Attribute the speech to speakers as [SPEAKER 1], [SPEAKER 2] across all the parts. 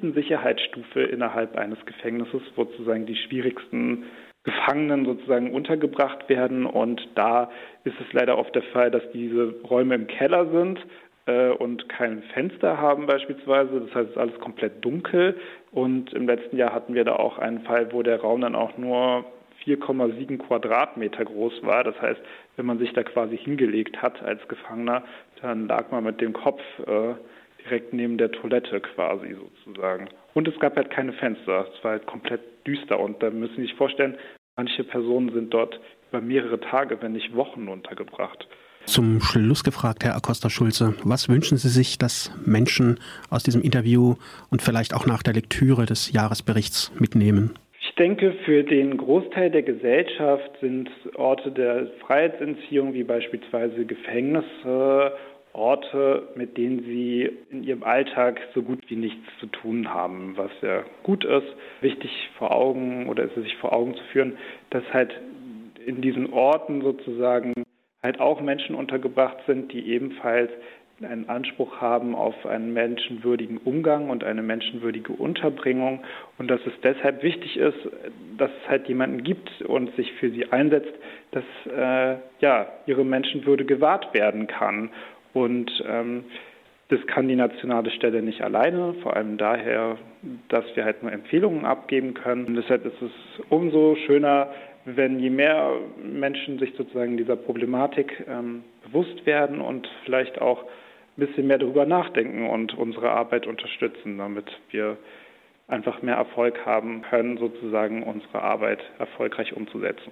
[SPEAKER 1] höchsten Sicherheitsstufe innerhalb eines Gefängnisses, wo sozusagen die schwierigsten Gefangenen sozusagen untergebracht werden. Und da ist es leider oft der Fall, dass diese Räume im Keller sind und kein Fenster haben beispielsweise. Das heißt, es ist alles komplett dunkel. Und im letzten Jahr hatten wir da auch einen Fall, wo der Raum dann auch nur 4,7 Quadratmeter groß war. Das heißt, wenn man sich da quasi hingelegt hat als Gefangener, dann lag man mit dem Kopf direkt neben der Toilette quasi sozusagen. Und es gab halt keine Fenster. Es war halt komplett düster. Und da müssen Sie sich vorstellen, manche Personen sind dort über mehrere Tage, wenn nicht Wochen untergebracht.
[SPEAKER 2] Zum Schluss gefragt, Herr Acosta-Schulze, was wünschen Sie sich, dass Menschen aus diesem Interview und vielleicht auch nach der Lektüre des Jahresberichts mitnehmen?
[SPEAKER 1] Ich denke, für den Großteil der Gesellschaft sind Orte der Freiheitsentziehung wie beispielsweise Gefängnisse Orte, mit denen sie in ihrem Alltag so gut wie nichts zu tun haben, was ja gut ist. Wichtig vor Augen oder ist es sich vor Augen zu führen, dass halt in diesen Orten sozusagen halt auch Menschen untergebracht sind, die ebenfalls einen Anspruch haben auf einen menschenwürdigen Umgang und eine menschenwürdige Unterbringung und dass es deshalb wichtig ist, dass es halt jemanden gibt und sich für sie einsetzt, dass ihre Menschenwürde gewahrt werden kann. Und das kann die nationale Stelle nicht alleine, vor allem daher, dass wir halt nur Empfehlungen abgeben können. Und deshalb ist es umso schöner, wenn je mehr Menschen sich sozusagen dieser Problematik bewusst werden und vielleicht auch ein bisschen mehr darüber nachdenken und unsere Arbeit unterstützen, damit wir einfach mehr Erfolg haben können, sozusagen unsere Arbeit erfolgreich umzusetzen.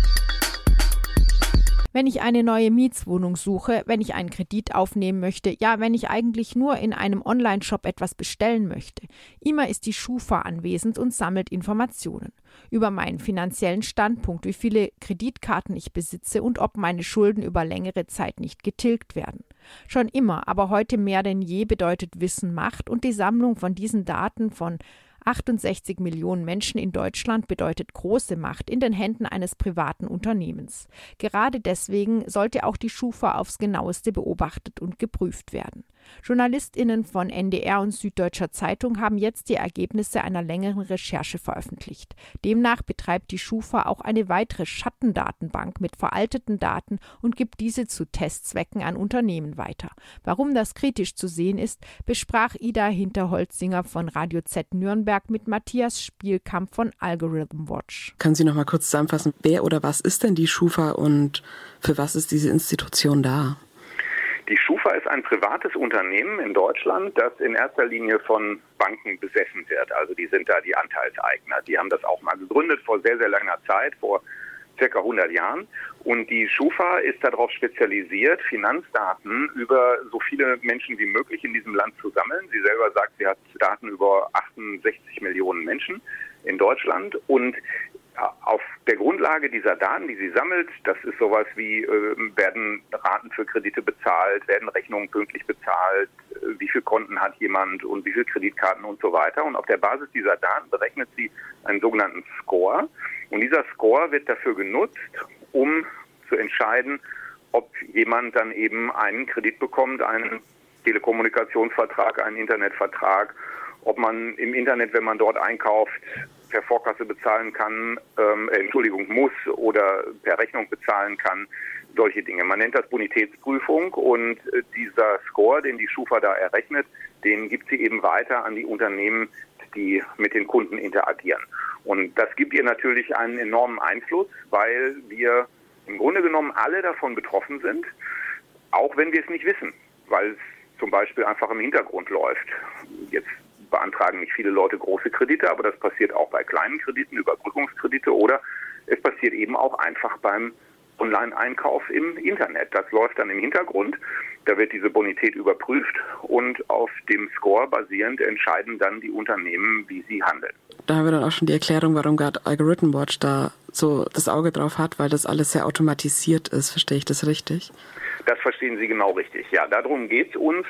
[SPEAKER 3] Wenn ich eine neue Mietswohnung suche, wenn ich einen Kredit aufnehmen möchte, ja, wenn ich eigentlich nur in einem Online-Shop etwas bestellen möchte. Immer ist die Schufa anwesend und sammelt Informationen über meinen finanziellen Standpunkt, wie viele Kreditkarten ich besitze und ob meine Schulden über längere Zeit nicht getilgt werden. Schon immer, aber heute mehr denn je bedeutet Wissen Macht und die Sammlung von diesen Daten von 68 Millionen Menschen in Deutschland bedeutet große Macht in den Händen eines privaten Unternehmens. Gerade deswegen sollte auch die Schufa aufs Genaueste beobachtet und geprüft werden. JournalistInnen von NDR und Süddeutscher Zeitung haben jetzt die Ergebnisse einer längeren Recherche veröffentlicht. Demnach betreibt die Schufa auch eine weitere Schattendatenbank mit veralteten Daten und gibt diese zu Testzwecken an Unternehmen weiter. Warum das kritisch zu sehen ist, besprach Ida Hinterholzinger von Radio Z Nürnberg mit Matthias Spielkamp von Algorithm Watch.
[SPEAKER 4] Können Sie noch mal kurz zusammenfassen, wer oder was ist denn die Schufa und für was ist diese Institution da?
[SPEAKER 5] Die Schufa ist ein privates Unternehmen in Deutschland, das in erster Linie von Banken besessen wird. Also die sind da die Anteilseigner. Die haben das auch mal gegründet vor sehr, sehr langer Zeit, vor circa 100 Jahren. Und die Schufa ist darauf spezialisiert, Finanzdaten über so viele Menschen wie möglich in diesem Land zu sammeln. Sie selber sagt, sie hat Daten über 68 Millionen Menschen in Deutschland und auf der Grundlage dieser Daten, die sie sammelt, das ist sowas wie, werden Raten für Kredite bezahlt, werden Rechnungen pünktlich bezahlt, wie viele Konten hat jemand und wie viele Kreditkarten und so weiter. Und auf der Basis dieser Daten berechnet sie einen sogenannten Score. Und dieser Score wird dafür genutzt, um zu entscheiden, ob jemand dann eben einen Kredit bekommt, einen Telekommunikationsvertrag, einen Internetvertrag, ob man im Internet, wenn man dort einkauft, per Vorkasse bezahlen kann, muss oder per Rechnung bezahlen kann, solche Dinge. Man nennt das Bonitätsprüfung und dieser Score, den die Schufa da errechnet, den gibt sie eben weiter an die Unternehmen, die mit den Kunden interagieren. Und das gibt ihr natürlich einen enormen Einfluss, weil wir im Grunde genommen alle davon betroffen sind, auch wenn wir es nicht wissen, weil es zum Beispiel einfach im Hintergrund läuft. Jetzt beantragen nicht viele Leute große Kredite, aber das passiert auch bei kleinen Krediten, Überbrückungskredite oder es passiert eben auch einfach beim Online-Einkauf im Internet. Das läuft dann im Hintergrund, da wird diese Bonität überprüft und auf dem Score basierend entscheiden dann die Unternehmen, wie sie handeln.
[SPEAKER 4] Da haben wir dann auch schon die Erklärung, warum gerade Algorithm Watch da so das Auge drauf hat, weil das alles sehr automatisiert ist. Verstehe ich das richtig?
[SPEAKER 5] Das verstehen Sie genau richtig. Ja, darum geht es uns.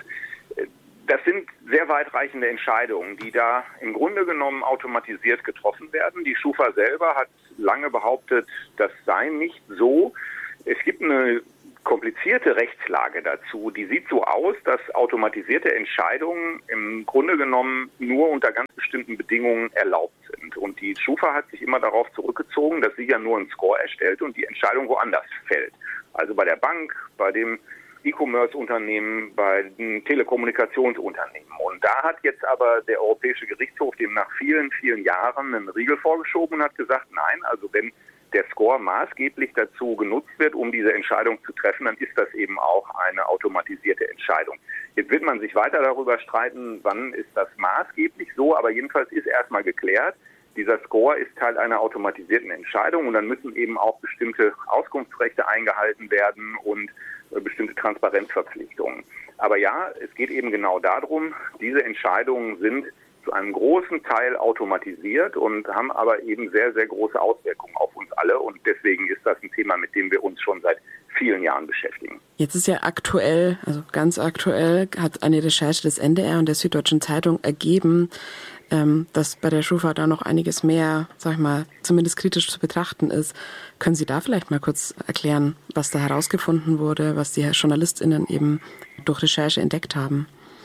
[SPEAKER 5] Das sind sehr weitreichende Entscheidungen, die da im Grunde genommen automatisiert getroffen werden. Die Schufa selber hat lange behauptet, das sei nicht so. Es gibt eine komplizierte Rechtslage dazu, die sieht so aus, dass automatisierte Entscheidungen im Grunde genommen nur unter ganz bestimmten Bedingungen erlaubt sind. Und die Schufa hat sich immer darauf zurückgezogen, dass sie ja nur einen Score erstellt und die Entscheidung woanders fällt. Also bei der Bank, bei dem E-Commerce-Unternehmen, bei den Telekommunikationsunternehmen. Und da hat jetzt aber der Europäische Gerichtshof dem nach vielen, vielen Jahren einen Riegel vorgeschoben und hat gesagt, nein, also wenn der Score maßgeblich dazu genutzt wird, um diese Entscheidung zu treffen, dann ist das eben auch eine automatisierte Entscheidung. Jetzt wird man sich weiter darüber streiten, wann ist das maßgeblich so, aber jedenfalls ist erstmal geklärt, dieser Score ist Teil einer automatisierten Entscheidung und dann müssen eben auch bestimmte Auskunftsrechte eingehalten werden und bestimmte Transparenzverpflichtungen. Aber ja, es geht eben genau darum, diese Entscheidungen sind zu einem großen Teil automatisiert und haben aber eben sehr, sehr große Auswirkungen auf uns alle. Und deswegen ist das ein Thema, mit dem wir uns schon seit vielen Jahren beschäftigen.
[SPEAKER 4] Jetzt ist ja aktuell, also ganz aktuell, hat eine Recherche des NDR und der Süddeutschen Zeitung ergeben, dass bei der Schufa da noch einiges mehr, sag ich mal, zumindest kritisch zu betrachten ist. Können Sie da vielleicht mal kurz erklären, was da herausgefunden wurde, was die JournalistInnen eben durch Recherche entdeckt haben?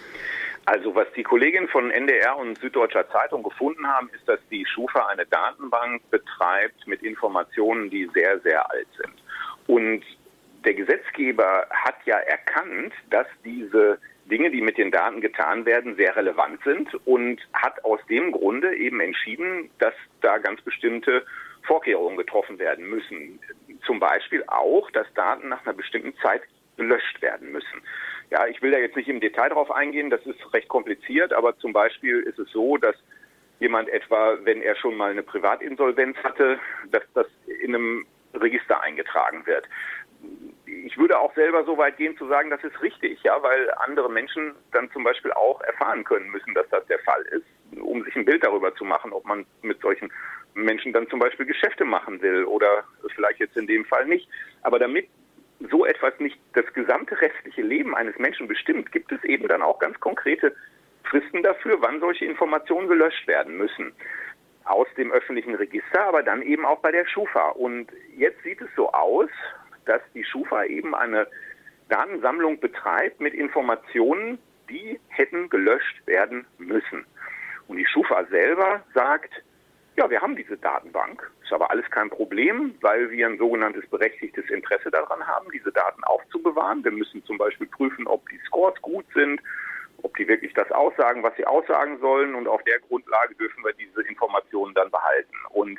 [SPEAKER 5] Also was die Kolleginnen von NDR und Süddeutscher Zeitung gefunden haben, ist, dass die Schufa eine Datenbank betreibt mit Informationen, die sehr, sehr alt sind. Und der Gesetzgeber hat ja erkannt, dass diese Dinge, die mit den Daten getan werden, sehr relevant sind und hat aus dem Grunde eben entschieden, dass da ganz bestimmte Vorkehrungen getroffen werden müssen. Zum Beispiel auch, dass Daten nach einer bestimmten Zeit gelöscht werden müssen. Ja, ich will da jetzt nicht im Detail drauf eingehen, das ist recht kompliziert, aber zum Beispiel ist es so, dass jemand etwa, wenn er schon mal eine Privatinsolvenz hatte, dass das in einem Register eingetragen wird. Ich würde auch selber so weit gehen zu sagen, das ist richtig, ja, weil andere Menschen dann zum Beispiel auch erfahren können müssen, dass das der Fall ist, um sich ein Bild darüber zu machen, ob man mit solchen Menschen dann zum Beispiel Geschäfte machen will oder vielleicht jetzt in dem Fall nicht. Aber damit so etwas nicht das gesamte restliche Leben eines Menschen bestimmt, gibt es eben dann auch ganz konkrete Fristen dafür, wann solche Informationen gelöscht werden müssen. Aus dem öffentlichen Register, aber dann eben auch bei der Schufa. Und jetzt sieht es so aus, dass die Schufa eben eine Datensammlung betreibt mit Informationen, die hätten gelöscht werden müssen. Und die Schufa selber sagt, ja, wir haben diese Datenbank, ist aber alles kein Problem, weil wir ein sogenanntes berechtigtes Interesse daran haben, diese Daten aufzubewahren. Wir müssen zum Beispiel prüfen, ob die Scores gut sind, ob die wirklich das aussagen, was sie aussagen sollen, und auf der Grundlage dürfen wir diese Informationen dann behalten. Und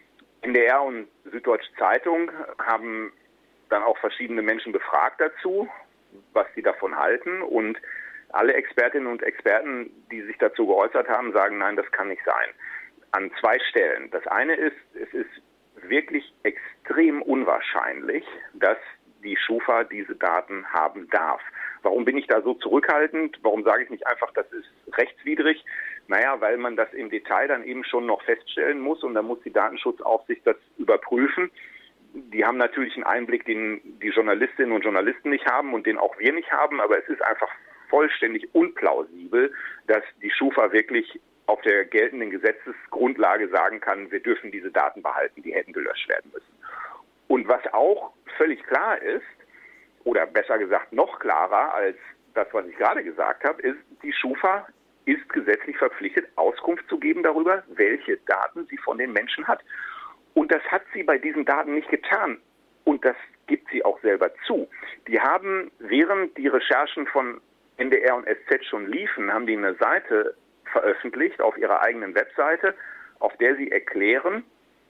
[SPEAKER 5] NDR und Süddeutsche Zeitung haben dann auch verschiedene Menschen befragt dazu, was sie davon halten, und alle Expertinnen und Experten, die sich dazu geäußert haben, sagen, nein, das kann nicht sein. An zwei Stellen. Das eine ist, es ist wirklich extrem unwahrscheinlich, dass die Schufa diese Daten haben darf. Warum bin ich da so zurückhaltend? Warum sage ich nicht einfach, das ist rechtswidrig? Naja, weil man das im Detail dann eben schon noch feststellen muss, und dann muss die Datenschutzaufsicht das überprüfen. Die haben natürlich einen Einblick, den die Journalistinnen und Journalisten nicht haben und den auch wir nicht haben, aber es ist einfach vollständig unplausibel, dass die Schufa wirklich auf der geltenden Gesetzesgrundlage sagen kann, wir dürfen diese Daten behalten, die hätten gelöscht werden müssen. Und was auch völlig klar ist, oder besser gesagt noch klarer als das, was ich gerade gesagt habe, ist, die Schufa ist gesetzlich verpflichtet, Auskunft zu geben darüber, welche Daten sie von den Menschen hat. Und das hat sie bei diesen Daten nicht getan. Und das gibt sie auch selber zu. Die haben, während die Recherchen von NDR und SZ schon liefen, haben die eine Seite veröffentlicht auf ihrer eigenen Webseite, auf der sie erklären,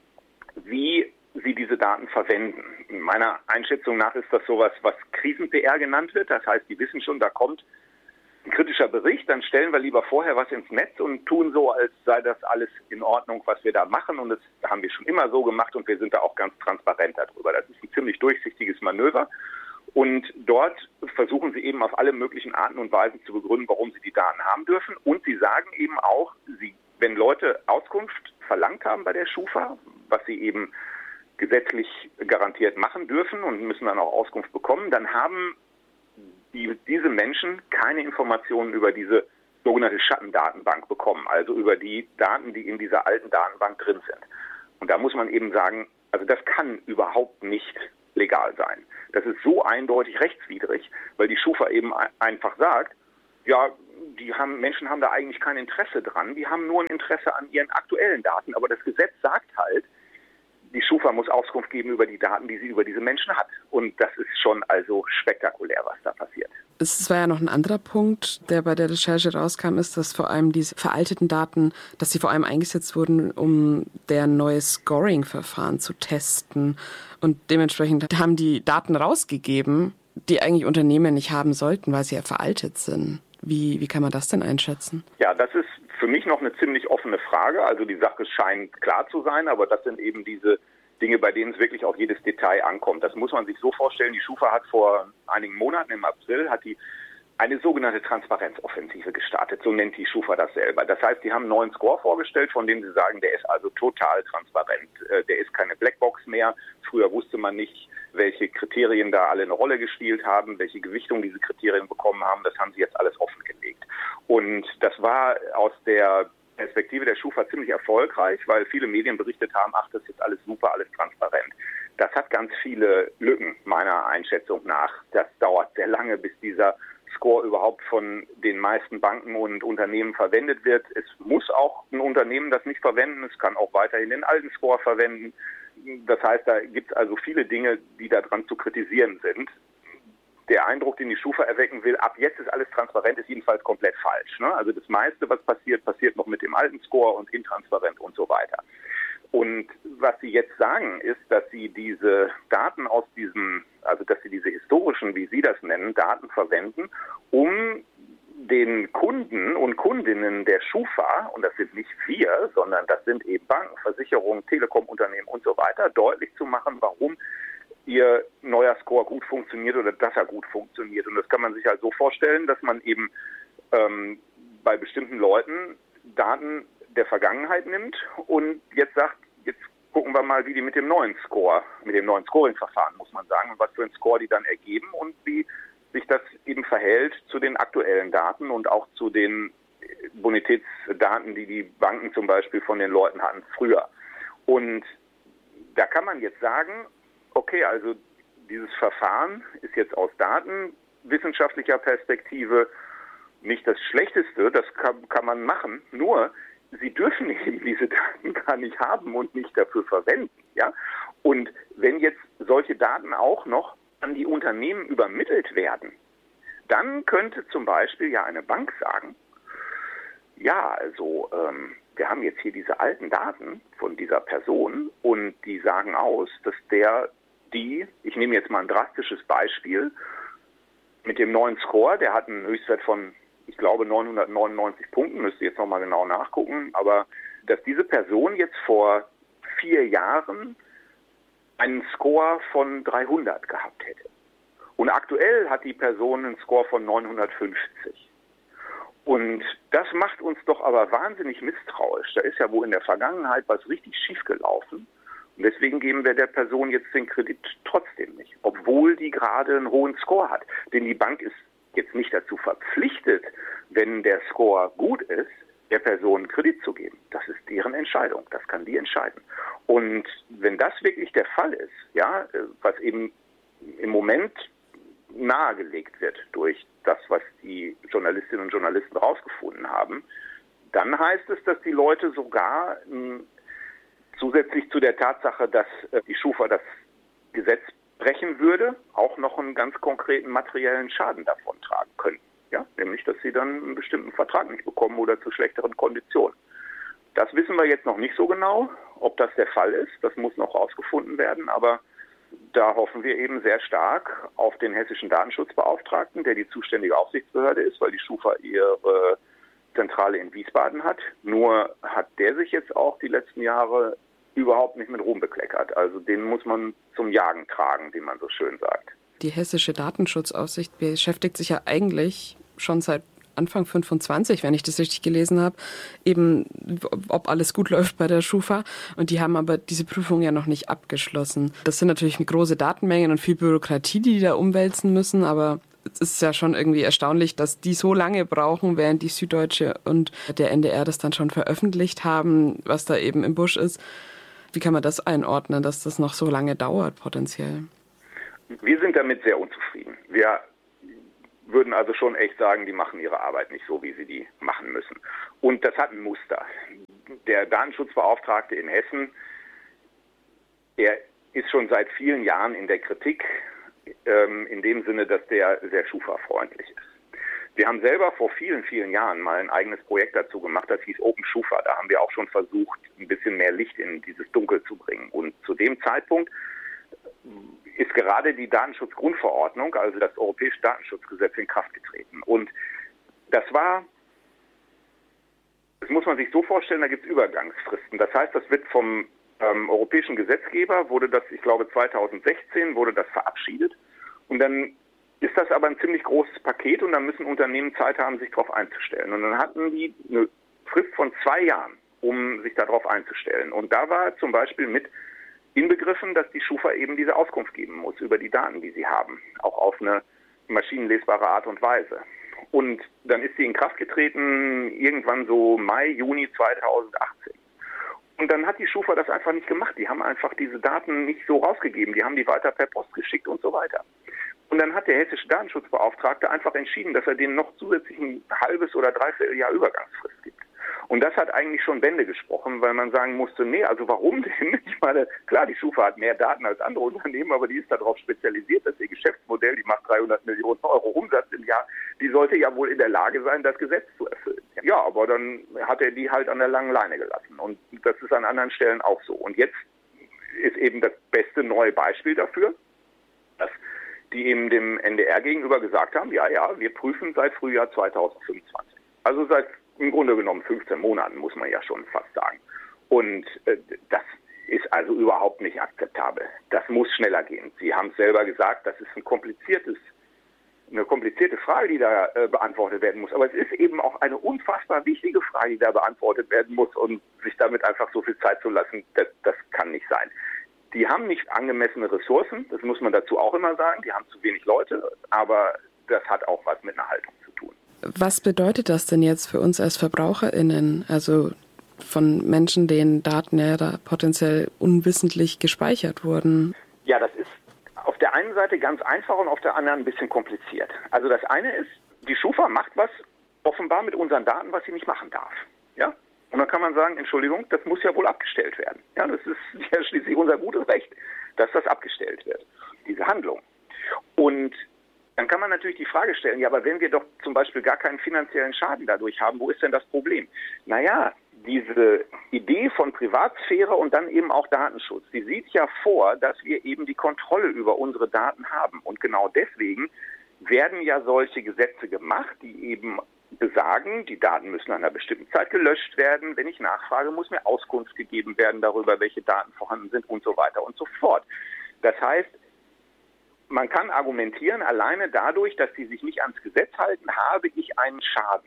[SPEAKER 5] wie sie diese Daten verwenden. Meiner Einschätzung nach ist das sowas, was Krisen-PR genannt wird. Das heißt, die wissen schon, da kommt ein kritischer Bericht, dann stellen wir lieber vorher was ins Netz und tun so, als sei das alles in Ordnung, was wir da machen. Und das haben wir schon immer so gemacht und wir sind da auch ganz transparent darüber. Das ist ein ziemlich durchsichtiges Manöver. Und dort versuchen sie eben auf alle möglichen Arten und Weisen zu begründen, warum sie die Daten haben dürfen. Und sie sagen eben auch, wenn Leute Auskunft verlangt haben bei der Schufa, was sie eben gesetzlich garantiert machen dürfen und müssen dann auch Auskunft bekommen, dann haben diese Menschen keine Informationen über diese sogenannte Schattendatenbank bekommen, also über die Daten, die in dieser alten Datenbank drin sind. Und da muss man eben sagen, also das kann überhaupt nicht legal sein. Das ist so eindeutig rechtswidrig, weil die Schufa eben einfach sagt, ja, Menschen haben da eigentlich kein Interesse dran, die haben nur ein Interesse an ihren aktuellen Daten, aber das Gesetz sagt halt, die Schufa muss Auskunft geben über die Daten, die sie über diese Menschen hat. Und das ist schon also spektakulär, was da passiert.
[SPEAKER 4] Es war ja noch ein anderer Punkt, der bei der Recherche rauskam, ist, dass vor allem diese veralteten Daten, dass sie vor allem eingesetzt wurden, um deren neues Scoring-Verfahren zu testen. Und dementsprechend haben die Daten rausgegeben, die eigentlich Unternehmen nicht haben sollten, weil sie ja veraltet sind. Wie kann man das denn einschätzen?
[SPEAKER 5] Ja, das ist für mich noch eine ziemlich offene Frage. Also die Sache scheint klar zu sein, aber das sind eben diese Dinge, bei denen es wirklich auf jedes Detail ankommt. Das muss man sich so vorstellen. Die Schufa hat vor einigen Monaten im April eine sogenannte Transparenzoffensive gestartet. So nennt die Schufa das selber. Das heißt, die haben einen neuen Score vorgestellt, von dem sie sagen, der ist also total transparent. Der ist keine Blackbox mehr. Früher wusste man nicht, welche Kriterien da alle eine Rolle gespielt haben, welche Gewichtung diese Kriterien bekommen haben. Das haben sie jetzt alles offengelegt. Und das war aus der Perspektive der Schufa ziemlich erfolgreich, weil viele Medien berichtet haben, ach, das ist jetzt alles super, alles transparent. Das hat ganz viele Lücken, meiner Einschätzung nach. Das dauert sehr lange, bis dieser Score überhaupt von den meisten Banken und Unternehmen verwendet wird. Es muss auch ein Unternehmen das nicht verwenden. Es kann auch weiterhin den alten Score verwenden. Das heißt, da gibt es also viele Dinge, die daran zu kritisieren sind. Der Eindruck, den die Schufa erwecken will, ab jetzt ist alles transparent, ist jedenfalls komplett falsch. Ne? Also das meiste, was passiert noch mit dem alten Score und intransparent und so weiter. Und was sie jetzt sagen, ist, dass sie diese Daten dass sie diese historischen, wie sie das nennen, Daten verwenden, um den Kunden und Kundinnen der Schufa, und das sind nicht wir, sondern das sind eben Banken, Versicherungen, Telekom-Unternehmen und so weiter, deutlich zu machen, warum ihr neuer Score gut funktioniert oder dass er gut funktioniert. Und das kann man sich halt so vorstellen, dass man eben bei bestimmten Leuten Daten der Vergangenheit nimmt und jetzt sagt, jetzt gucken wir mal, wie die mit dem neuen Scoring-Verfahren, muss man sagen, und was für einen Score die dann ergeben und wie sich das eben verhält zu den aktuellen Daten und auch zu den Bonitätsdaten, die die Banken zum Beispiel von den Leuten hatten früher. Und da kann man jetzt sagen, okay, also dieses Verfahren ist jetzt aus datenwissenschaftlicher Perspektive nicht das Schlechteste, das kann man machen, nur sie dürfen eben diese Daten gar nicht haben und nicht dafür verwenden. Ja? Und wenn jetzt solche Daten auch noch an die Unternehmen übermittelt werden, dann könnte zum Beispiel ja eine Bank sagen, ja, also wir haben jetzt hier diese alten Daten von dieser Person und die sagen aus, dass ich nehme jetzt mal ein drastisches Beispiel, mit dem neuen Score, der hat einen Höchstwert von, ich glaube, 999 Punkten, müsste jetzt nochmal genau nachgucken, aber dass diese Person jetzt vor 4 Jahren einen Score von 300 gehabt hätte. Und aktuell hat die Person einen Score von 950. Und das macht uns doch aber wahnsinnig misstrauisch. Da ist ja wohl in der Vergangenheit was richtig schief gelaufen. Und deswegen geben wir der Person jetzt den Kredit trotzdem nicht, obwohl die gerade einen hohen Score hat. Denn die Bank ist jetzt nicht dazu verpflichtet, wenn der Score gut ist, der Person Kredit zu geben. Das ist deren Entscheidung. Das kann die entscheiden. Und wenn das wirklich der Fall ist, ja, was eben im Moment nahegelegt wird durch das, was die Journalistinnen und Journalisten rausgefunden haben, dann heißt es, dass die Leute sogar zusätzlich zu der Tatsache, dass die Schufa das Gesetz brechen würde, auch noch einen ganz konkreten materiellen Schaden davontragen könnten. Ja? Nämlich, dass sie dann einen bestimmten Vertrag nicht bekommen oder zu schlechteren Konditionen. Das wissen wir jetzt noch nicht so genau, ob das der Fall ist. Das muss noch rausgefunden werden, aber da hoffen wir eben sehr stark auf den hessischen Datenschutzbeauftragten, der die zuständige Aufsichtsbehörde ist, weil die Schufa ihre Zentrale in Wiesbaden hat. Nur hat der sich jetzt auch die letzten Jahre überhaupt nicht mit Ruhm bekleckert. Also den muss man zum Jagen tragen, wie man so schön sagt.
[SPEAKER 4] Die hessische Datenschutzaufsicht beschäftigt sich ja eigentlich schon seit Anfang 25, wenn ich das richtig gelesen habe, eben ob alles gut läuft bei der Schufa. Und die haben aber diese Prüfung ja noch nicht abgeschlossen. Das sind natürlich große Datenmengen und viel Bürokratie, die da umwälzen müssen, aber es ist ja schon irgendwie erstaunlich, dass die so lange brauchen, während die Süddeutsche und der NDR das dann schon veröffentlicht haben, was da eben im Busch ist. Wie kann man das einordnen, dass das noch so lange dauert potenziell?
[SPEAKER 5] Wir sind damit sehr unzufrieden. Wir würden also schon echt sagen, die machen ihre Arbeit nicht so, wie sie die machen müssen. Und das hat ein Muster. Der Datenschutzbeauftragte in Hessen, er ist schon seit vielen Jahren in der Kritik, in dem Sinne, dass der sehr Schufa-freundlich ist. Wir haben selber vor vielen, vielen Jahren mal ein eigenes Projekt dazu gemacht, das hieß Open Schufa. Da haben wir auch schon versucht, ein bisschen mehr Licht in dieses Dunkel zu bringen. Und zu dem Zeitpunkt ist gerade die Datenschutzgrundverordnung, also das Europäische Datenschutzgesetz, in Kraft getreten. Und das muss man sich so vorstellen, da gibt es Übergangsfristen. Das heißt, das wird vom europäischen Gesetzgeber, ich glaube 2016, wurde das verabschiedet. Und dann ist das aber ein ziemlich großes Paket und dann müssen Unternehmen Zeit haben, sich darauf einzustellen. Und dann hatten die eine Frist von 2 Jahren, um sich darauf einzustellen. Und da war zum Beispiel mit inbegriffen, dass die Schufa eben diese Auskunft geben muss über die Daten, die sie haben, auch auf eine maschinenlesbare Art und Weise. Und dann ist sie in Kraft getreten irgendwann so Mai, Juni 2018. Und dann hat die Schufa das einfach nicht gemacht. Die haben einfach diese Daten nicht so rausgegeben. Die haben die weiter per Post geschickt und so weiter. Und dann hat der hessische Datenschutzbeauftragte einfach entschieden, dass er denen noch zusätzlich ein halbes oder dreiviertel Jahr Übergangsfrist gibt. Und das hat eigentlich schon Bände gesprochen, weil man sagen musste, nee, also warum denn? Ich meine, klar, die Schufa hat mehr Daten als andere Unternehmen, aber die ist darauf spezialisiert, dass ihr Geschäftsmodell, die macht 300 Millionen Euro Umsatz im Jahr, die sollte ja wohl in der Lage sein, das Gesetz zu erfüllen. Ja, aber dann hat er die halt an der langen Leine gelassen. Und das ist an anderen Stellen auch so. Und jetzt ist eben das beste neue Beispiel dafür, dass die eben dem NDR gegenüber gesagt haben, ja, wir prüfen seit Frühjahr 2025. Also seit im Grunde genommen 15 Monaten, muss man ja schon fast sagen. Und das ist also überhaupt nicht akzeptabel. Das muss schneller gehen. Sie haben es selber gesagt, das ist eine komplizierte Frage, die da beantwortet werden muss. Aber es ist eben auch eine unfassbar wichtige Frage, die da beantwortet werden muss. Und sich damit einfach so viel Zeit zu lassen, das kann nicht sein. Die haben nicht angemessene Ressourcen, das muss man dazu auch immer sagen. Die haben zu wenig Leute, aber das hat auch was mit einer Haltung zu tun.
[SPEAKER 4] Was bedeutet das denn jetzt für uns als VerbraucherInnen, also von Menschen, denen Daten ja da potenziell unwissentlich gespeichert wurden?
[SPEAKER 5] Ja, das ist auf der einen Seite ganz einfach und auf der anderen ein bisschen kompliziert. Also das eine ist, die Schufa macht was offenbar mit unseren Daten, was sie nicht machen darf. Ja? Und dann kann man sagen, Entschuldigung, das muss ja wohl abgestellt werden. Ja, das ist ja schließlich unser gutes Recht, dass das abgestellt wird, diese Handlung. Und dann kann man natürlich die Frage stellen, ja, aber wenn wir doch zum Beispiel gar keinen finanziellen Schaden dadurch haben, wo ist denn das Problem? Naja, diese Idee von Privatsphäre und dann eben auch Datenschutz, die sieht ja vor, dass wir eben die Kontrolle über unsere Daten haben. Und genau deswegen werden ja solche Gesetze gemacht, die eben besagen, die Daten müssen an einer bestimmten Zeit gelöscht werden. Wenn ich nachfrage, muss mir Auskunft gegeben werden darüber, welche Daten vorhanden sind und so weiter und so fort. Das heißt, man kann argumentieren, alleine dadurch, dass die sich nicht ans Gesetz halten, habe ich einen Schaden.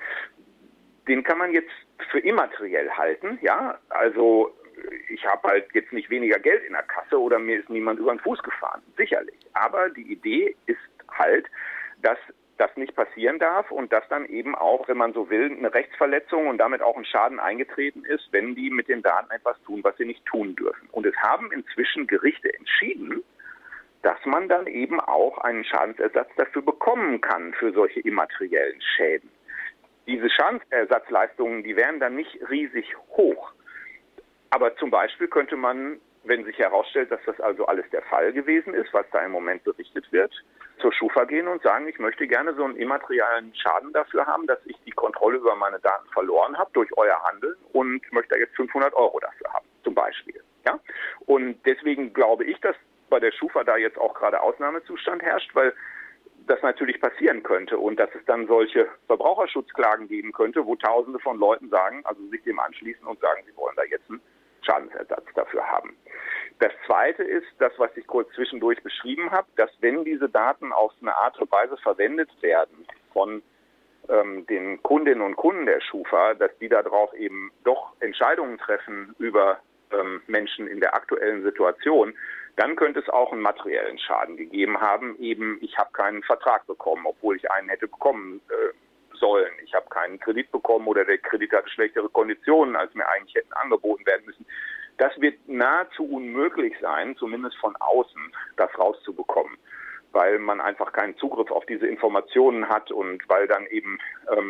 [SPEAKER 5] Den kann man jetzt für immateriell halten, ja, also ich habe halt jetzt nicht weniger Geld in der Kasse oder mir ist niemand über den Fuß gefahren, sicherlich. Aber die Idee ist halt, dass das nicht passieren darf und dass dann eben auch, wenn man so will, eine Rechtsverletzung und damit auch ein Schaden eingetreten ist, wenn die mit den Daten etwas tun, was sie nicht tun dürfen. Und es haben inzwischen Gerichte entschieden, dass man dann eben auch einen Schadensersatz dafür bekommen kann, für solche immateriellen Schäden. Diese Schadensersatzleistungen, die wären dann nicht riesig hoch. Aber zum Beispiel könnte man, wenn sich herausstellt, dass das also alles der Fall gewesen ist, was da im Moment berichtet wird, zur Schufa gehen und sagen, ich möchte gerne so einen immateriellen Schaden dafür haben, dass ich die Kontrolle über meine Daten verloren habe durch euer Handeln und möchte da jetzt 500 € dafür haben, zum Beispiel. Ja? Und deswegen glaube ich, dass bei der Schufa da jetzt auch gerade Ausnahmezustand herrscht, weil das natürlich passieren könnte und dass es dann solche Verbraucherschutzklagen geben könnte, wo Tausende von Leuten sagen, also sich dem anschließen und sagen, sie wollen da jetzt einen Schadensersatz dafür haben. Das Zweite ist, das, was ich kurz zwischendurch beschrieben habe, dass wenn diese Daten auf eine Art und Weise verwendet werden von den Kundinnen und Kunden der Schufa, dass die darauf eben doch Entscheidungen treffen über Menschen in der aktuellen Situation, dann könnte es auch einen materiellen Schaden gegeben haben. Eben, ich habe keinen Vertrag bekommen, obwohl ich einen hätte bekommen sollen. Ich habe keinen Kredit bekommen oder der Kredit hatte schlechtere Konditionen, als mir eigentlich hätten angeboten werden müssen. Das wird nahezu unmöglich sein, zumindest von außen, das rauszubekommen, weil man einfach keinen Zugriff auf diese Informationen hat und weil dann eben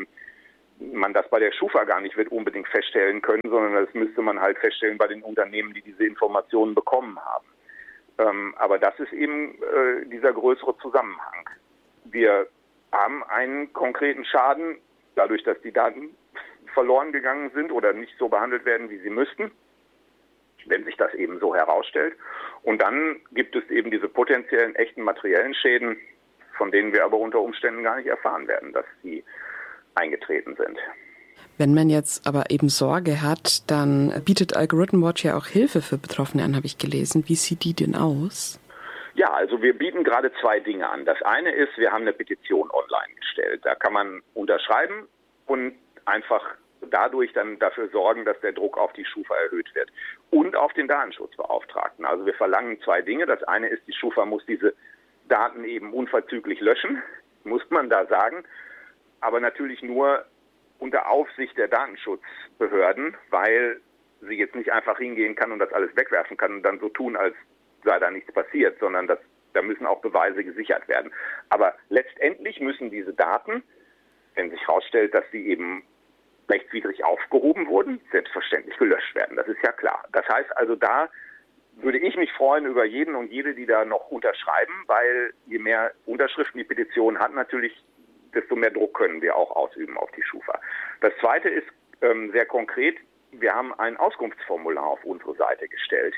[SPEAKER 5] man das bei der Schufa gar nicht wird unbedingt feststellen können, sondern das müsste man halt feststellen bei den Unternehmen, die diese Informationen bekommen haben. Aber das ist eben dieser größere Zusammenhang. Wir haben einen konkreten Schaden, dadurch, dass die Daten verloren gegangen sind oder nicht so behandelt werden, wie sie müssten, wenn sich das eben so herausstellt. Und dann gibt es eben diese potenziellen, echten materiellen Schäden, von denen wir aber unter Umständen gar nicht erfahren werden, dass sie eingetreten sind.
[SPEAKER 4] Wenn man jetzt aber eben Sorge hat, dann bietet Algorithm Watch ja auch Hilfe für Betroffene an, habe ich gelesen. Wie sieht die denn aus?
[SPEAKER 5] Ja, also wir bieten gerade 2 Dinge an. Das eine ist, wir haben eine Petition online gestellt. Da kann man unterschreiben und einfach dadurch dann dafür sorgen, dass der Druck auf die Schufa erhöht wird. Und auf den Datenschutzbeauftragten. Also wir verlangen 2 Dinge. Das eine ist, die Schufa muss diese Daten eben unverzüglich löschen, muss man da sagen. Aber natürlich nur unter Aufsicht der Datenschutzbehörden, weil sie jetzt nicht einfach hingehen kann und das alles wegwerfen kann und dann so tun, als sei da nichts passiert, sondern da müssen auch Beweise gesichert werden. Aber letztendlich müssen diese Daten, wenn sich herausstellt, dass sie eben rechtswidrig aufgehoben wurden, selbstverständlich gelöscht werden. Das ist ja klar. Das heißt also, da würde ich mich freuen über jeden und jede, die da noch unterschreiben, weil je mehr Unterschriften die Petition hat, natürlich desto mehr Druck können wir auch ausüben auf die Schufa. Das Zweite ist sehr konkret, wir haben ein Auskunftsformular auf unsere Seite gestellt.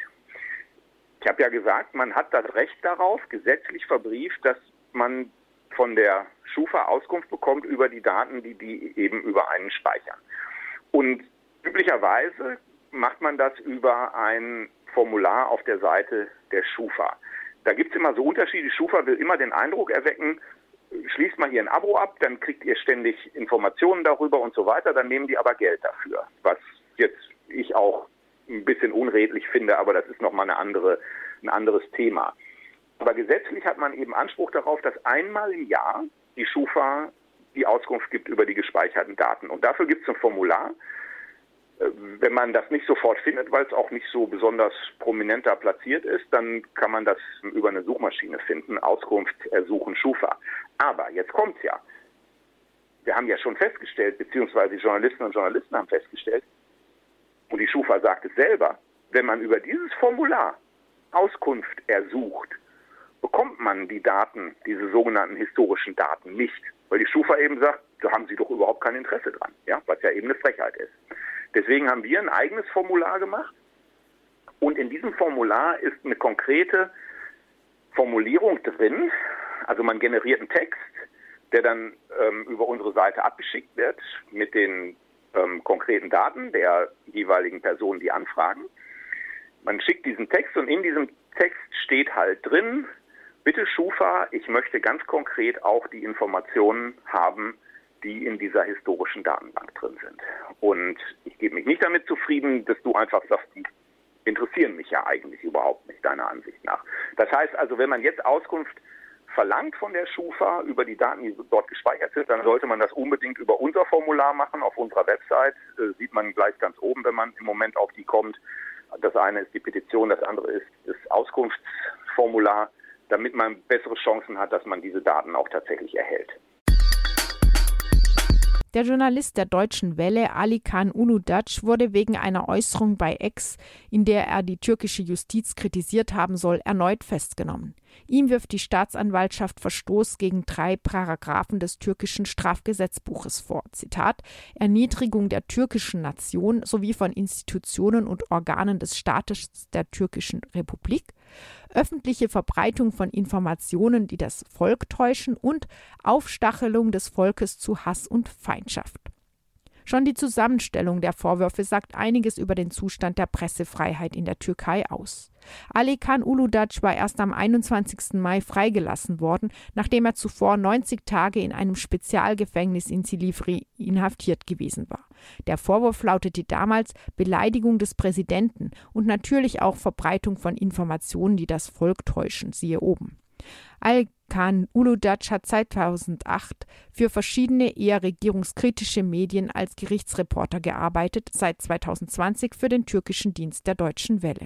[SPEAKER 5] Ich habe ja gesagt, man hat das Recht darauf, gesetzlich verbrieft, dass man von der Schufa Auskunft bekommt über die Daten, die eben über einen speichern. Und üblicherweise macht man das über ein Formular auf der Seite der Schufa. Da gibt es immer so Unterschiede. Die Schufa will immer den Eindruck erwecken, schließt mal ihr ein Abo ab, dann kriegt ihr ständig Informationen darüber und so weiter, dann nehmen die aber Geld dafür. Was jetzt ich auch ein bisschen unredlich finde, aber das ist nochmal ein anderes Thema. Aber gesetzlich hat man eben Anspruch darauf, dass einmal im Jahr die Schufa die Auskunft gibt über die gespeicherten Daten. Und dafür gibt es ein Formular. Wenn man das nicht sofort findet, weil es auch nicht so besonders prominent da platziert ist, dann kann man das über eine Suchmaschine finden, Auskunft ersuchen Schufa. Aber jetzt kommt's ja. Wir haben ja schon festgestellt, beziehungsweise die Journalistinnen und Journalisten haben festgestellt, und die Schufa sagt es selber, wenn man über dieses Formular Auskunft ersucht, bekommt man die Daten, diese sogenannten historischen Daten nicht. Weil die Schufa eben sagt, da haben sie doch überhaupt kein Interesse dran, ja, was ja eben eine Frechheit ist. Deswegen haben wir ein eigenes Formular gemacht und in diesem Formular ist eine konkrete Formulierung drin. Also man generiert einen Text, der dann über unsere Seite abgeschickt wird mit den konkreten Daten der jeweiligen Personen, die anfragen. Man schickt diesen Text und in diesem Text steht halt drin, bitte Schufa, ich möchte ganz konkret auch die Informationen haben, die in dieser historischen Datenbank drin sind. Und ich gebe mich nicht damit zufrieden, dass du einfach sagst, die interessieren mich ja eigentlich überhaupt nicht, deiner Ansicht nach. Das heißt also, wenn man jetzt Auskunft verlangt von der Schufa über die Daten, die dort gespeichert sind, dann sollte man das unbedingt über unser Formular machen. Auf unserer Website sieht man gleich ganz oben, wenn man im Moment auf die kommt. Das eine ist die Petition, das andere ist das Auskunftsformular, damit man bessere Chancen hat, dass man diese Daten auch tatsächlich erhält.
[SPEAKER 3] Der Journalist der Deutschen Welle Alikan Uludac wurde wegen einer Äußerung bei X, in der er die türkische Justiz kritisiert haben soll, erneut festgenommen. Ihm wirft die Staatsanwaltschaft Verstoß gegen 3 Paragraphen des türkischen Strafgesetzbuches vor. Zitat: Erniedrigung der türkischen Nation sowie von Institutionen und Organen des Staates der türkischen Republik, öffentliche Verbreitung von Informationen, die das Volk täuschen und Aufstachelung des Volkes zu Hass und Feindschaft. Schon die Zusammenstellung der Vorwürfe sagt einiges über den Zustand der Pressefreiheit in der Türkei aus. Alikan Uludac war erst am 21. Mai freigelassen worden, nachdem er zuvor 90 Tage in einem Spezialgefängnis in Silivri inhaftiert gewesen war. Der Vorwurf lautete damals Beleidigung des Präsidenten und natürlich auch Verbreitung von Informationen, die das Volk täuschen, siehe oben. Kaan Uludac hat 2008 für verschiedene eher regierungskritische Medien als Gerichtsreporter gearbeitet, seit 2020 für den türkischen Dienst der Deutschen Welle.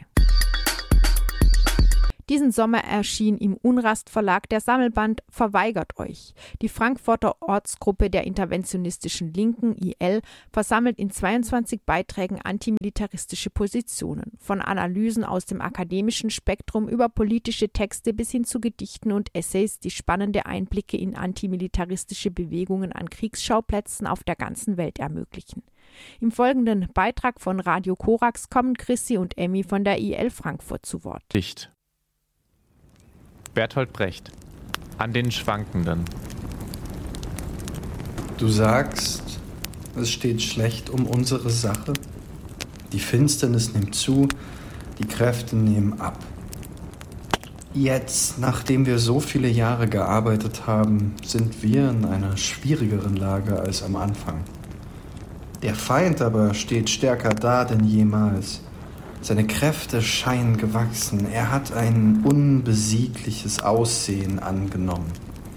[SPEAKER 3] Diesen Sommer erschien im Unrast Verlag der Sammelband Verweigert euch. Die Frankfurter Ortsgruppe der interventionistischen Linken, IL, versammelt in 22 Beiträgen antimilitaristische Positionen. Von Analysen aus dem akademischen Spektrum über politische Texte bis hin zu Gedichten und Essays, die spannende Einblicke in antimilitaristische Bewegungen an Kriegsschauplätzen auf der ganzen Welt ermöglichen. Im folgenden Beitrag von Radio Korax kommen Chrissy und Emmy von der IL Frankfurt zu Wort.
[SPEAKER 6] Dicht. Bertolt Brecht. An den Schwankenden.
[SPEAKER 7] Du sagst, es steht schlecht um unsere Sache. Die Finsternis nimmt zu, die Kräfte nehmen ab. Jetzt, nachdem wir so viele Jahre gearbeitet haben, sind wir in einer schwierigeren Lage als am Anfang. Der Feind aber steht stärker da denn jemals. Seine Kräfte scheinen gewachsen. Er hat ein unbesiegliches Aussehen angenommen.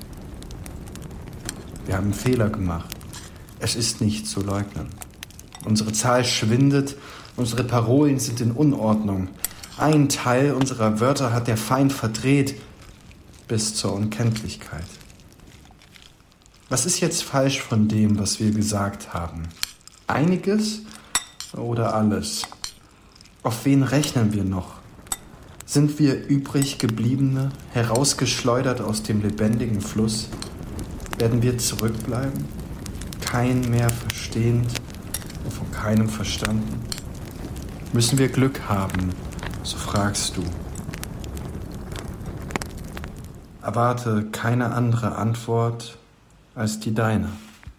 [SPEAKER 7] Wir haben Fehler gemacht. Es ist nicht zu leugnen. Unsere Zahl schwindet, unsere Parolen sind in Unordnung. Ein Teil unserer Wörter hat der Feind verdreht bis zur Unkenntlichkeit. Was ist jetzt falsch von dem, was wir gesagt haben? Einiges oder alles? Auf wen rechnen wir noch? Sind wir übrig gebliebene, herausgeschleudert aus dem lebendigen Fluss? Werden wir zurückbleiben? Kein mehr verstehend und von keinem verstanden? Müssen wir Glück haben, so fragst du. Erwarte keine andere Antwort als die deine.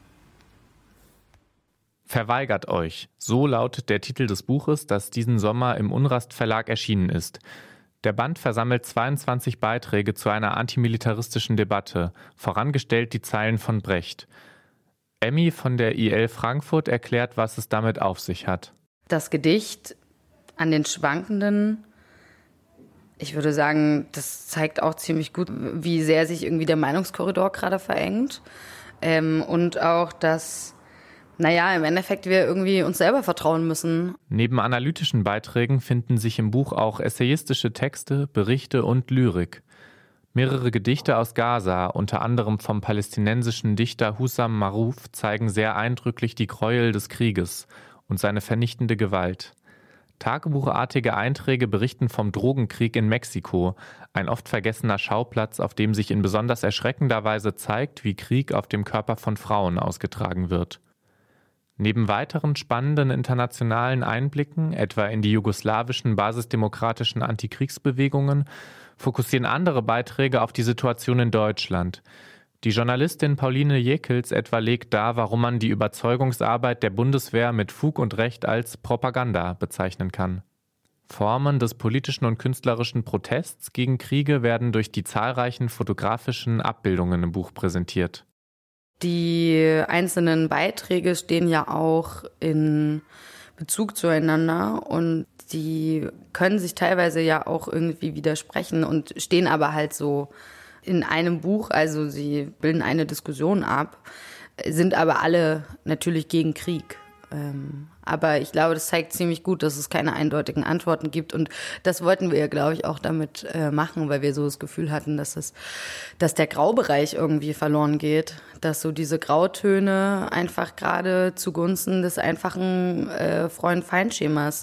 [SPEAKER 6] Verweigert euch. So lautet der Titel des Buches, das diesen Sommer im Unrast Verlag erschienen ist. Der Band versammelt 22 Beiträge zu einer antimilitaristischen Debatte, vorangestellt die Zeilen von Brecht. Emmy von der IL Frankfurt erklärt, was es damit auf sich hat.
[SPEAKER 8] Das Gedicht An den Schwankenden, ich würde sagen, das zeigt auch ziemlich gut, wie sehr sich irgendwie der Meinungskorridor gerade verengt. Und auch, dass im Endeffekt wir irgendwie uns selber vertrauen müssen.
[SPEAKER 6] Neben analytischen Beiträgen finden sich im Buch auch essayistische Texte, Berichte und Lyrik. Mehrere Gedichte aus Gaza, unter anderem vom palästinensischen Dichter Hussam Maruf, zeigen sehr eindrücklich die Gräuel des Krieges und seine vernichtende Gewalt. Tagebuchartige Einträge berichten vom Drogenkrieg in Mexiko, ein oft vergessener Schauplatz, auf dem sich in besonders erschreckender Weise zeigt, wie Krieg auf dem Körper von Frauen ausgetragen wird. Neben weiteren spannenden internationalen Einblicken, etwa in die jugoslawischen basisdemokratischen Antikriegsbewegungen, fokussieren andere Beiträge auf die Situation in Deutschland. Die Journalistin Pauline Jekels etwa legt dar, warum man die Überzeugungsarbeit der Bundeswehr mit Fug und Recht als Propaganda bezeichnen kann. Formen des politischen und künstlerischen Protests gegen Kriege werden durch die zahlreichen fotografischen Abbildungen im Buch präsentiert.
[SPEAKER 8] Die einzelnen Beiträge stehen ja auch in Bezug zueinander und die können sich teilweise ja auch irgendwie widersprechen und stehen aber halt so in einem Buch, also sie bilden eine Diskussion ab, sind aber alle natürlich gegen Krieg. Aber ich glaube, das zeigt ziemlich gut, dass es keine eindeutigen Antworten gibt und das wollten wir, glaube ich, auch damit machen, weil wir so das Gefühl hatten, dass der Graubereich irgendwie verloren geht, dass so diese Grautöne einfach gerade zugunsten des einfachen Freund-Feind-Schemas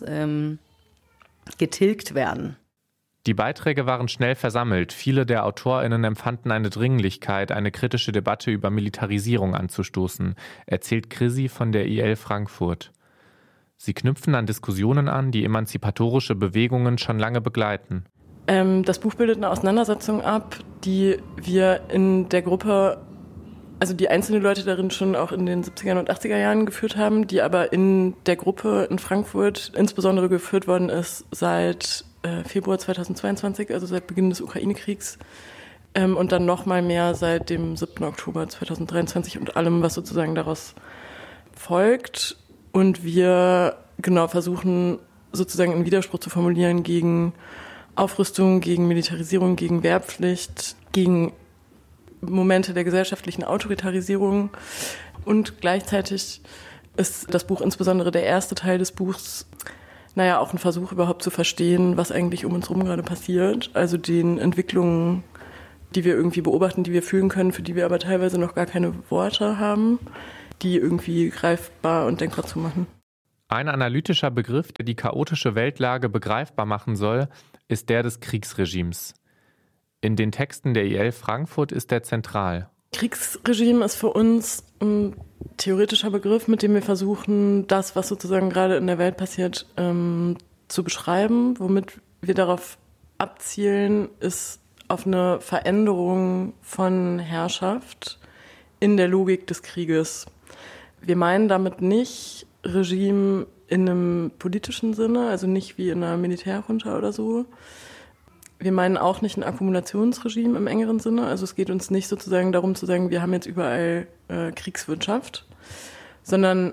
[SPEAKER 8] getilgt werden.
[SPEAKER 6] Die Beiträge waren schnell versammelt. Viele der AutorInnen empfanden eine Dringlichkeit, eine kritische Debatte über Militarisierung anzustoßen, erzählt Chrissy von der IL Frankfurt. Sie knüpfen an Diskussionen an, die emanzipatorische Bewegungen schon lange begleiten.
[SPEAKER 4] Das Buch bildet eine Auseinandersetzung ab, die wir in der Gruppe, also die einzelne Leute darin schon auch in den 70er und 80er Jahren geführt haben, die aber in der Gruppe in Frankfurt insbesondere geführt worden ist seit Februar 2022, also seit Beginn des Ukraine-Kriegs und dann noch mal mehr seit dem 7. Oktober 2023 und allem, was sozusagen daraus folgt. Und wir versuchen sozusagen einen Widerspruch zu formulieren gegen Aufrüstung, gegen Militarisierung, gegen Wehrpflicht, gegen
[SPEAKER 9] Momente der gesellschaftlichen Autoritarisierung. Und gleichzeitig ist das Buch, insbesondere der erste Teil des Buchs, auch ein Versuch überhaupt zu verstehen, was eigentlich um uns herum gerade passiert. Also den Entwicklungen, die wir irgendwie beobachten, die wir fühlen können, für die wir aber teilweise noch gar keine Worte haben, die irgendwie greifbar und denkbar zu machen.
[SPEAKER 6] Ein analytischer Begriff, der die chaotische Weltlage begreifbar machen soll, ist der des Kriegsregimes. In den Texten der IL Frankfurt ist er zentral.
[SPEAKER 9] Kriegsregime ist für uns ein theoretischer Begriff, mit dem wir versuchen, das, was sozusagen gerade in der Welt passiert, zu beschreiben. Womit wir darauf abzielen, ist auf eine Veränderung von Herrschaft in der Logik des Krieges. Wir meinen damit nicht Regime in einem politischen Sinne, also nicht wie in einer Militärjunta oder so. Wir meinen auch nicht ein Akkumulationsregime im engeren Sinne. Also es geht uns nicht sozusagen darum zu sagen, wir haben jetzt überall Kriegswirtschaft, sondern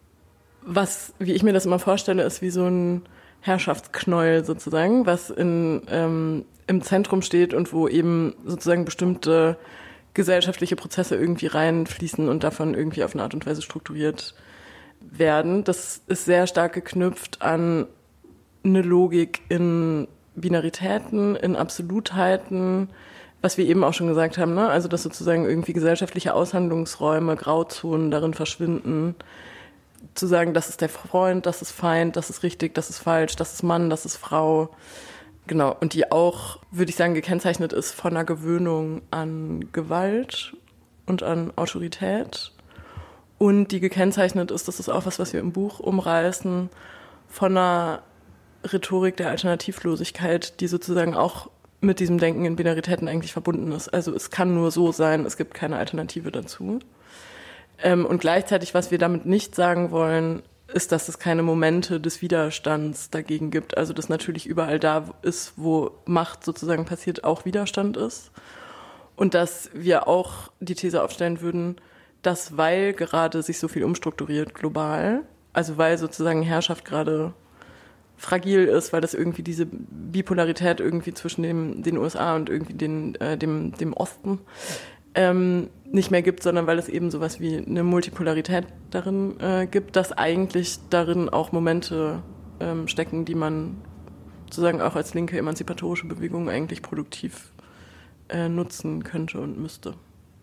[SPEAKER 9] was, wie ich mir das immer vorstelle, ist wie so ein Herrschaftsknäuel sozusagen, was im Zentrum steht und wo eben sozusagen bestimmte gesellschaftliche Prozesse irgendwie reinfließen und davon irgendwie auf eine Art und Weise strukturiert werden. Das ist sehr stark geknüpft an eine Logik in Binaritäten, in Absolutheiten, was wir eben auch schon gesagt haben, ne? Also dass sozusagen irgendwie gesellschaftliche Aushandlungsräume, Grauzonen darin verschwinden, zu sagen, das ist der Freund, das ist Feind, das ist richtig, das ist falsch, das ist Mann, das ist Frau. Genau, und die auch, würde ich sagen, gekennzeichnet ist von einer Gewöhnung an Gewalt und an Autorität. Und die gekennzeichnet ist, das ist auch was wir im Buch umreißen, von einer Rhetorik der Alternativlosigkeit, die sozusagen auch mit diesem Denken in Binaritäten eigentlich verbunden ist. Also es kann nur so sein, es gibt keine Alternative dazu. Und gleichzeitig, was wir damit nicht sagen wollen, ist, dass es keine Momente des Widerstands dagegen gibt. Also dass natürlich überall da ist, wo Macht sozusagen passiert, auch Widerstand ist. Und dass wir auch die These aufstellen würden, dass weil gerade sich so viel umstrukturiert global, also weil sozusagen Herrschaft gerade fragil ist, weil das irgendwie diese Bipolarität irgendwie zwischen den USA und irgendwie dem Osten nicht mehr gibt, sondern weil es eben sowas wie eine Multipolarität darin gibt, dass eigentlich darin auch Momente stecken, die man sozusagen auch als linke emanzipatorische Bewegung eigentlich produktiv nutzen könnte und müsste.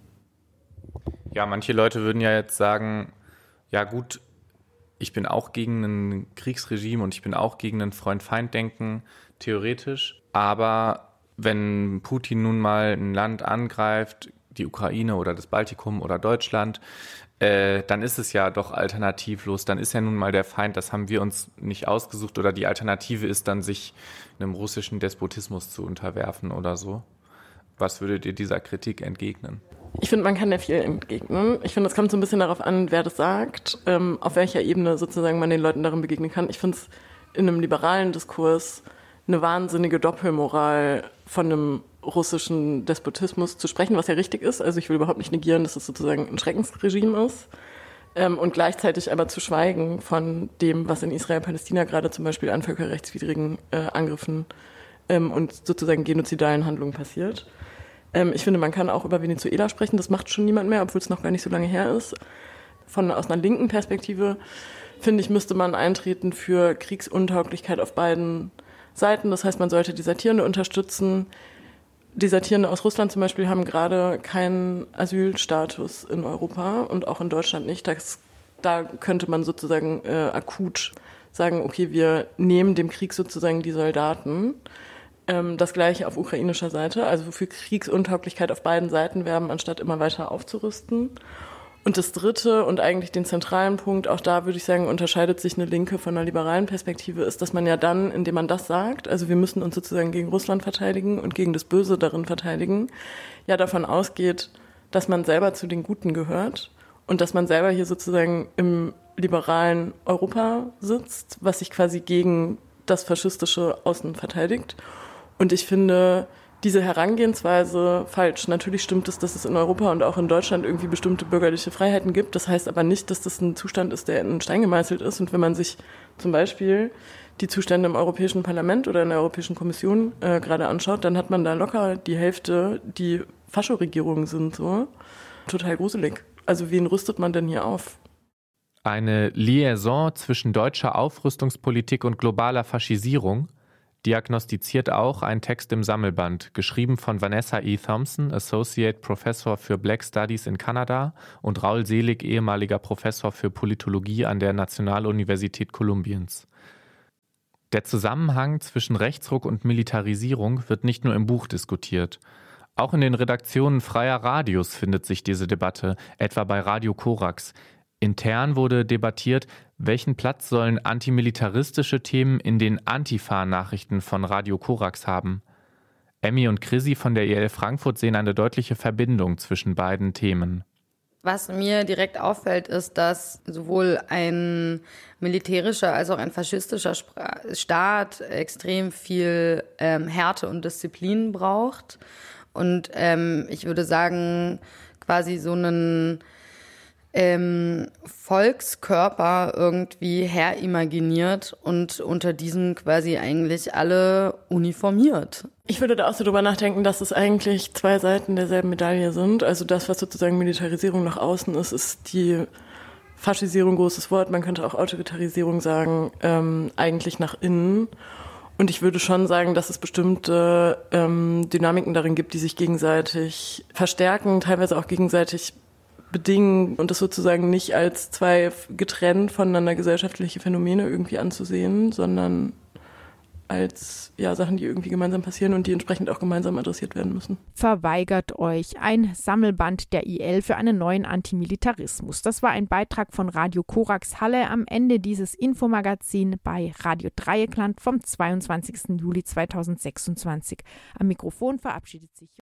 [SPEAKER 6] Ja, manche Leute würden ja jetzt sagen, ja gut, ich bin auch gegen ein Kriegsregime und ich bin auch gegen ein Freund-Feind-Denken, theoretisch. Aber wenn Putin nun mal ein Land angreift, die Ukraine oder das Baltikum oder Deutschland, dann ist es ja doch alternativlos. Dann ist ja nun mal der Feind, das haben wir uns nicht ausgesucht. Oder die Alternative ist dann, sich einem russischen Despotismus zu unterwerfen oder so. Was würdet ihr dieser Kritik entgegnen?
[SPEAKER 9] Ich finde, man kann ja viel entgegnen. Ich finde, es kommt so ein bisschen darauf an, wer das sagt, auf welcher Ebene sozusagen man den Leuten darin begegnen kann. Ich finde es in einem liberalen Diskurs eine wahnsinnige Doppelmoral von einem russischen Despotismus zu sprechen, was ja richtig ist. Also ich will überhaupt nicht negieren, dass es sozusagen ein Schreckensregime ist. Und gleichzeitig aber zu schweigen von dem, was in Israel-Palästina gerade zum Beispiel an völkerrechtswidrigen Angriffen und sozusagen genozidalen Handlungen passiert. Ich finde, man kann auch über Venezuela sprechen, das macht schon niemand mehr, obwohl es noch gar nicht so lange her ist. Aus einer linken Perspektive, finde ich, müsste man eintreten für Kriegsuntauglichkeit auf beiden Seiten. Das heißt, man sollte Desertierende unterstützen. Desertierende aus Russland zum Beispiel haben gerade keinen Asylstatus in Europa und auch in Deutschland nicht. Da könnte man sozusagen akut sagen, okay, wir nehmen dem Krieg sozusagen die Soldaten. Das Gleiche auf ukrainischer Seite, also für Kriegsuntauglichkeit auf beiden Seiten werben, anstatt immer weiter aufzurüsten. Und das Dritte und eigentlich den zentralen Punkt, auch da würde ich sagen, unterscheidet sich eine linke von einer liberalen Perspektive, ist, dass man ja dann, indem man das sagt, also wir müssen uns sozusagen gegen Russland verteidigen und gegen das Böse darin verteidigen, ja davon ausgeht, dass man selber zu den Guten gehört und dass man selber hier sozusagen im liberalen Europa sitzt, was sich quasi gegen das faschistische Außen verteidigt. Und ich finde, diese Herangehensweise falsch. Natürlich stimmt es, dass es in Europa und auch in Deutschland irgendwie bestimmte bürgerliche Freiheiten gibt. Das heißt aber nicht, dass das ein Zustand ist, der in Stein gemeißelt ist. Und wenn man sich zum Beispiel die Zustände im Europäischen Parlament oder in der Europäischen Kommission gerade anschaut, dann hat man da locker die Hälfte, die Fascho-Regierungen sind, so. Total gruselig. Also wen rüstet man denn hier auf?
[SPEAKER 6] Eine Liaison zwischen deutscher Aufrüstungspolitik und globaler Faschisierung diagnostiziert auch ein Text im Sammelband, geschrieben von Vanessa E. Thompson, Associate Professor für Black Studies in Kanada, und Raul Selig, ehemaliger Professor für Politologie an der Nationaluniversität Kolumbiens. Der Zusammenhang zwischen Rechtsruck und Militarisierung wird nicht nur im Buch diskutiert. Auch in den Redaktionen freier Radios findet sich diese Debatte, etwa bei Radio Korax. Intern wurde debattiert, welchen Platz sollen antimilitaristische Themen in den Antifa-Nachrichten von Radio Korax haben. Emmy und Chrissy von der IL Frankfurt sehen eine deutliche Verbindung zwischen beiden Themen.
[SPEAKER 8] Was mir direkt auffällt, ist, dass sowohl ein militärischer als auch ein faschistischer Staat extrem viel Härte und Disziplin braucht. Und ich würde sagen, quasi so einen Volkskörper irgendwie herimaginiert und unter diesem quasi eigentlich alle uniformiert.
[SPEAKER 9] Ich würde da auch so drüber nachdenken, dass es eigentlich zwei Seiten derselben Medaille sind. Also das, was sozusagen Militarisierung nach außen ist, ist die Faschisierung, großes Wort, man könnte auch Autoritarisierung sagen, eigentlich nach innen. Und ich würde schon sagen, dass es bestimmte Dynamiken darin gibt, die sich gegenseitig verstärken, teilweise auch gegenseitig bedingen und das sozusagen nicht als zwei getrennt voneinander gesellschaftliche Phänomene irgendwie anzusehen, sondern als Sachen, die irgendwie gemeinsam passieren und die entsprechend auch gemeinsam adressiert werden müssen.
[SPEAKER 3] Verweigert euch, ein Sammelband der IL für einen neuen Antimilitarismus. Das war ein Beitrag von Radio Korax Halle am Ende dieses Infomagazin bei Radio Dreieckland vom 22. Juli 2026. Am Mikrofon verabschiedet sich